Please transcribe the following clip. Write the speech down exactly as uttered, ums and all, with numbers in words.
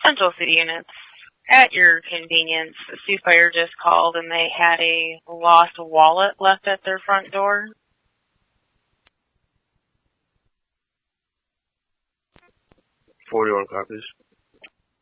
Central City units. At your convenience, Sioux Fire just called and they had a lost wallet left at their front door. forty-one copies.